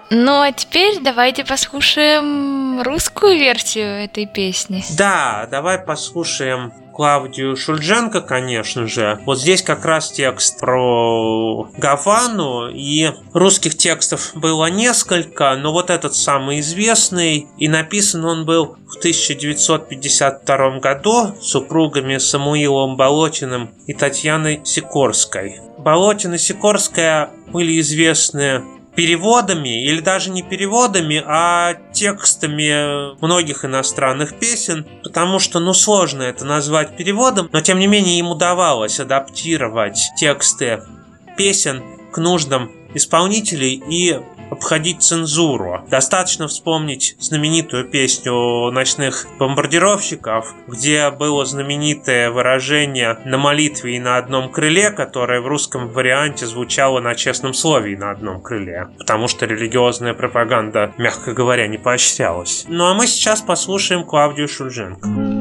Ну, а теперь давайте послушаем русскую версию этой песни. Да, давай послушаем Клавдию Шульженко, конечно же. Вот здесь как раз текст про Гавану, и русских текстов было несколько, но вот этот самый известный, и написан он был в 1952 году супругами Самуилом Болотиным и Татьяной Сикорской. Болотин и Сикорская были известны переводами, или даже не переводами, а текстами многих иностранных песен, потому что, сложно это назвать переводом, но тем не менее им удавалось адаптировать тексты песен к нуждам исполнителей и обходить цензуру. Достаточно вспомнить знаменитую песню «Ночных бомбардировщиков», где было знаменитое выражение «на молитве и на одном крыле», которое в русском варианте звучало на честном слове и на одном крыле, потому что религиозная пропаганда, мягко говоря, не поощрялась. Ну а мы сейчас послушаем Клавдию Шульженко.